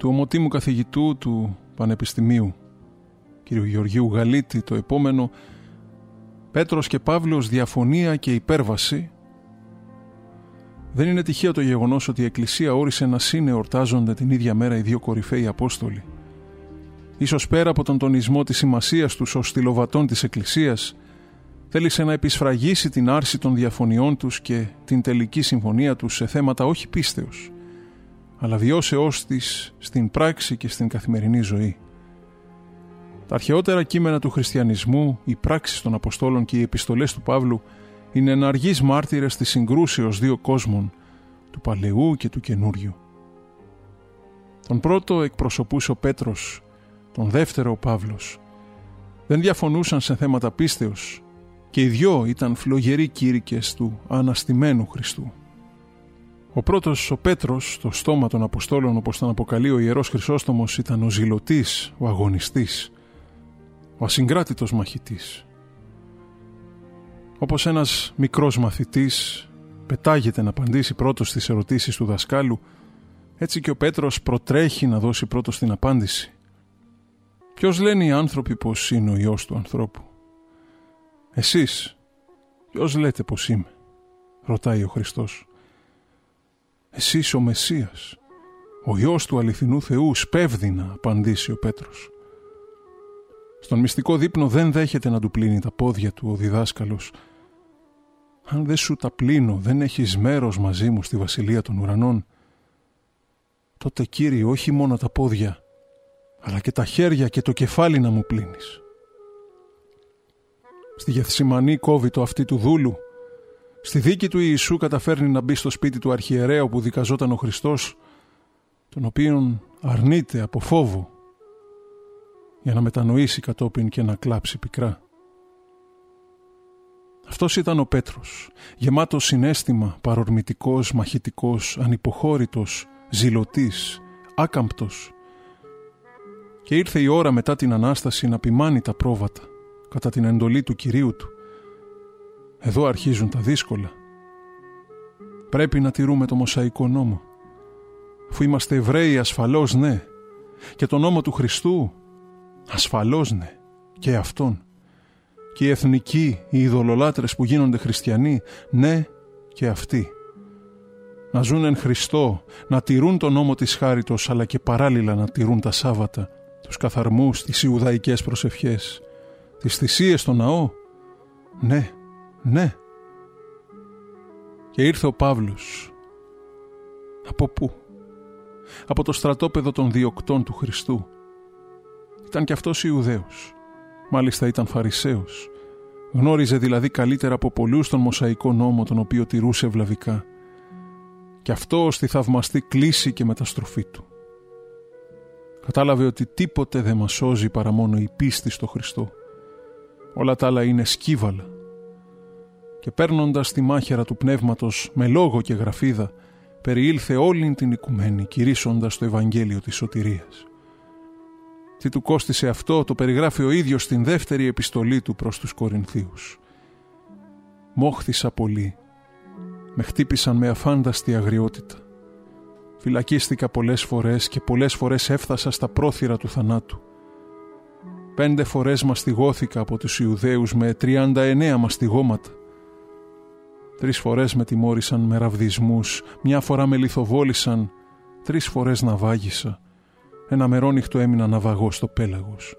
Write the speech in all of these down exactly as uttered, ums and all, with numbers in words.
του ομοτήμου καθηγητού του Πανεπιστημίου, κ. Γεωργίου Γαλίτη, το επόμενο «Πέτρος και Παύλος, διαφωνία και υπέρβαση». Δεν είναι τυχαίο το γεγονός ότι η Εκκλησία όρισε να συνεορτάζονται την ίδια μέρα οι δύο κορυφαίοι Απόστολοι. Ίσως πέρα από τον τονισμό της σημασίας τους ως στυλοβατών της Εκκλησίας, θέλησε να επισφραγίσει την άρση των διαφωνιών τους και την τελική συμφωνία τους σε θέματα όχι πίστεως, αλλά βιώσεώς της στην πράξη και στην καθημερινή ζωή. Τα αρχαιότερα κείμενα του χριστιανισμού, οι πράξεις των Αποστόλων και οι επιστολές του Παύλου είναι εναργείς μάρτυρες της συγκρούσεως δύο κόσμων, του Παλαιού και του Καινούριου. Τον πρώτο εκπροσωπούσε ο Πέτρος, τον δεύτερο ο Παύλος. Δεν διαφωνούσαν σε θέματα πίστεως και οι δυο ήταν φλογεροί κήρυκες του αναστημένου Χριστού. Ο πρώτος, ο Πέτρος, το στόμα των Αποστόλων, όπως τον αποκαλεί ο Ιερός Χρυσόστομος, ήταν ο ζηλωτής, ο αγωνιστής, ο ασυγκράτητος μαχητής. Όπως ένας μικρός μαθητής πετάγεται να απαντήσει πρώτος στις ερωτήσεις του δασκάλου, έτσι και ο Πέτρος προτρέχει να δώσει πρώτος την απάντηση. Ποιος λένε οι άνθρωποι πως είναι ο Υιός του ανθρώπου? Εσείς, ποιος λέτε πως είμαι? Ρωτάει ο Χριστός. Εσείς ο Μεσσίας, ο Υιός του αληθινού Θεού, σπέβδει να απαντήσει ο Πέτρος. Στον μυστικό δείπνο δεν δέχεται να του πλύνει τα πόδια του ο διδάσκαλος. Αν δεν σου τα πλύνω, δεν έχεις μέρος μαζί μου στη βασιλεία των ουρανών. Τότε, Κύριε, όχι μόνο τα πόδια, αλλά και τα χέρια και το κεφάλι να μου πλύνεις. Στη Γεθσιμανή κόβει το αυτί του δούλου. Στη δίκη του Ιησού καταφέρνει να μπει στο σπίτι του αρχιερέου που δικαζόταν ο Χριστός, τον οποίον αρνείται από φόβο, για να μετανοήσει κατόπιν και να κλάψει πικρά. Αυτός ήταν ο Πέτρος, γεμάτος συναίσθημα, παρορμητικός, μαχητικός, ανυποχώρητος, ζηλωτής, άκαμπτος. Και ήρθε η ώρα μετά την Ανάσταση να ποιμάνει τα πρόβατα, κατά την εντολή του Κυρίου του. Εδώ αρχίζουν τα δύσκολα. Πρέπει να τηρούμε το Μωσαϊκό νόμο. Αφού είμαστε Εβραίοι, ασφαλώς ναι. Και το νόμο του Χριστού, ασφαλώς ναι. Και αυτόν. Και οι εθνικοί, οι ειδωλολάτρες που γίνονται χριστιανοί, ναι και αυτοί. Να ζουν εν Χριστώ, να τηρούν τον νόμο της χάριτος, αλλά και παράλληλα να τηρούν τα Σάββατα, τους καθαρμούς, τις Ιουδαϊκές προσευχές, τις θυσίες στο ναό. Ναι, ναι. Και ήρθε ο Παύλος. Από πού? Από το στρατόπεδο των διοκτών του Χριστού. Ήταν κι αυτός Ιουδαίος. Μάλιστα ήταν Φαρισαίος. Γνώριζε δηλαδή καλύτερα από πολλούς τον Μωσαϊκό νόμο, τον οποίο τηρούσε ευλαβικά. Και αυτό στη θαυμαστή κλίση και μεταστροφή του. Κατάλαβε ότι τίποτε δεν μας σώζει παρά μόνο η πίστη στο Χριστό. Όλα τα άλλα είναι σκύβαλα. Και παίρνοντας τη μάχαιρα του πνεύματος με λόγο και γραφίδα, περιήλθε όλην την οικουμένη, κηρύσσοντας το Ευαγγέλιο της σωτηρίας. Τι του κόστισε αυτό, το περιγράφει ο ίδιος στην δεύτερη επιστολή του προς τους Κορινθίους. «Μόχθησα πολύ, με χτύπησαν με αφάνταστη αγριότητα. Φυλακίστηκα πολλές φορές και πολλές φορές έφτασα στα πρόθυρα του θανάτου. Πέντε φορές μαστιγώθηκα από τους Ιουδαίους με τριάντα εννέα μαστιγώματα. Τρεις φορές με τιμώρησαν με ραβδισμούς, μια φορά με λιθοβόλησαν, τρεις φορές ναυάγησα. Ένα μερόνυχτο έμεινα ναυαγός στο πέλαγος.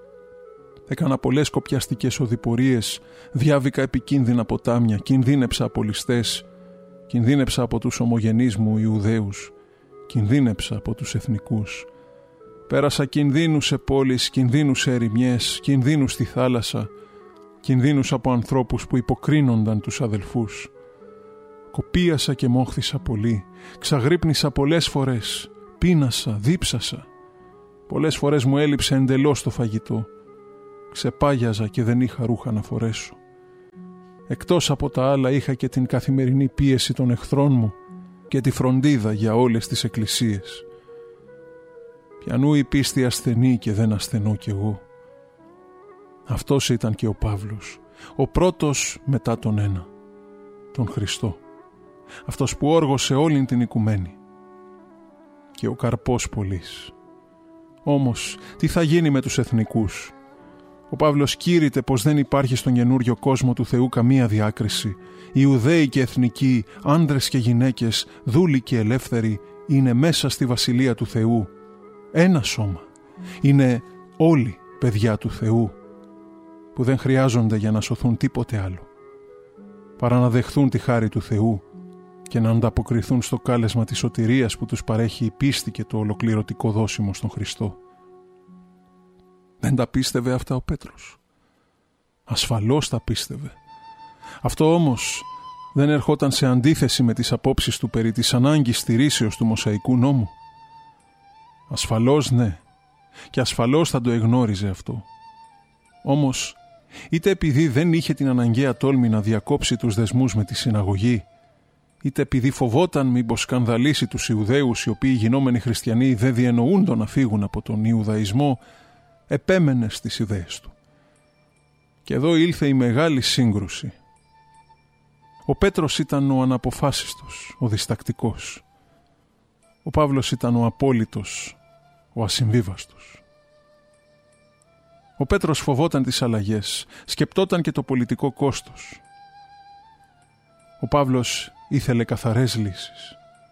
Έκανα πολλές κοπιαστικές οδηπορίες, διάβηκα επικίνδυνα ποτάμια, κινδύνεψα από ληστές, κινδύνεψα από τους ομογενείς μου Ιουδαίους, κινδύνεψα από τους εθνικούς. Πέρασα κινδύνους σε πόλεις, κινδύνους σε ερημιές, κινδύνους στη θάλασσα, κινδύνους από ανθρώπους που υποκρίνονταν τους αδελφούς. Κοπίασα και μόχθησα πολύ, ξαγρύπνησα πολλές φορές, πείνασα, δίψασα. Πολλές φορές μου έλειψε εντελώς το φαγητό. Ξεπάγιαζα και δεν είχα ρούχα να φορέσω. Εκτός από τα άλλα είχα και την καθημερινή πίεση των εχθρών μου και τη φροντίδα για όλες τις εκκλησίες. Πιανού η πίστη ασθενή και δεν ασθενώ κι εγώ. Αυτός ήταν και ο Παύλος, ο πρώτος μετά τον ένα, τον Χριστό. Αυτός που όργωσε όλην την οικουμένη. και ο καρπός πολλής. Όμως, τι θα γίνει με τους εθνικούς? Ο Παύλος κήρυτε πως δεν υπάρχει στον καινούριο κόσμο του Θεού καμία διάκριση. Οι Ιουδαίοι και εθνικοί, άνδρες και γυναίκες, δούλοι και ελεύθεροι, είναι μέσα στη Βασιλεία του Θεού. Ένα σώμα. Είναι όλοι παιδιά του Θεού, που δεν χρειάζονται για να σωθούν τίποτε άλλο, παρά να δεχθούν τη χάρη του Θεού και να ανταποκριθούν στο κάλεσμα της σωτηρίας που τους παρέχει η πίστη και το ολοκληρωτικό δόσιμο στον Χριστό. Δεν τα πίστευε αυτά ο Πέτρος? Ασφαλώς τα πίστευε. Αυτό όμως δεν ερχόταν σε αντίθεση με τις απόψεις του περί της ανάγκης στηρίσεως του Μωσαϊκού νόμου? Ασφαλώς ναι, και ασφαλώς θα το εγνώριζε αυτό. Όμως, είτε επειδή δεν είχε την αναγκαία τόλμη να διακόψει τους δεσμούς με τη συναγωγή, είτε επειδή φοβόταν μήπως σκανδαλίσει τους Ιουδαίους, οι οποίοι γινόμενοι χριστιανοί δεν διενοούντο να φύγουν από τον Ιουδαϊσμό, επέμενε στις ιδέες του. Και εδώ ήλθε η μεγάλη σύγκρουση. Ο Πέτρος ήταν ο αναποφάσιστος, ο διστακτικός. Ο Παύλος ήταν ο απόλυτος, ο ασυμβίβαστος. Ο Πέτρος φοβόταν τις αλλαγές, σκεπτόταν και το πολιτικό κόστος. Ο Παύλος ήθελε καθαρές λύσεις.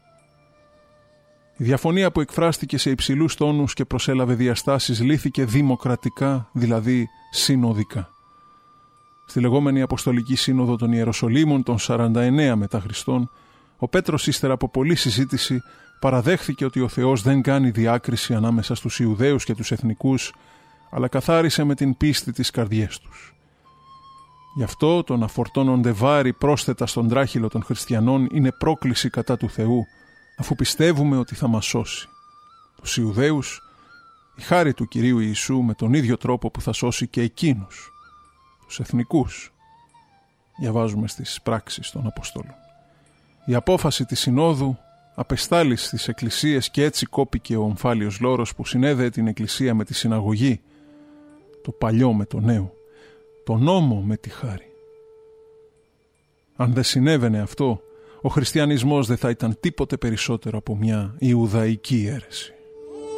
Η διαφωνία που εκφράστηκε σε υψηλούς τόνους και προσέλαβε διαστάσεις λύθηκε δημοκρατικά, δηλαδή συνοδικά. Στη λεγόμενη Αποστολική Σύνοδο των Ιεροσολύμων των σαράντα εννέα μετά Χριστόν, ο Πέτρος, ύστερα από πολλή συζήτηση, παραδέχθηκε ότι ο Θεός δεν κάνει διάκριση ανάμεσα στους Ιουδαίους και τους εθνικούς, αλλά καθάρισε με την πίστη τις καρδιές τους. Γι' αυτό το να φορτώνονται βάρη πρόσθετα στον τράχυλο των χριστιανών είναι πρόκληση κατά του Θεού, αφού πιστεύουμε ότι θα μας σώσει. Τους Ιουδαίους, η χάρη του Κυρίου Ιησού με τον ίδιο τρόπο που θα σώσει και εκείνους, τους εθνικούς. Διαβάζουμε στις πράξεις των Αποστόλων. Η απόφαση της Συνόδου απεστάλει στις εκκλησίες και έτσι κόπηκε ο ομφάλιος λόρος που συνέδεε την εκκλησία με τη συναγωγή, το παλιό με το νέο, το νόμο με τη χάρη. Αν δεν συνέβαινε αυτό, ο χριστιανισμός δεν θα ήταν τίποτε περισσότερο από μια Ιουδαϊκή αίρεση.